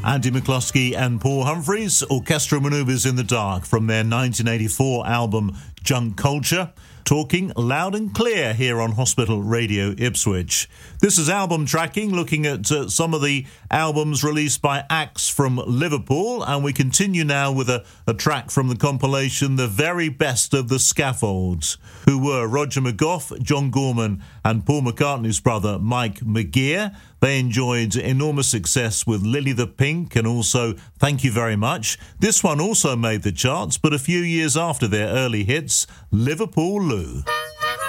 Andy McCluskey and Paul Humphreys, Orchestral Manoeuvres in the Dark from their 1984 album Junk Culture, talking loud and clear here on Hospital Radio Ipswich. This is album tracking, looking at some of the albums released by acts from Liverpool, and we continue now with a track from the compilation The Very Best of the Scaffolds, who were Roger McGough, John Gorman and Paul McCartney's brother Mike McGear. They enjoyed enormous success with Lily the Pink and also Thank You Very Much. This one also made the charts, but a few years after their early hits, Liverpool Lou.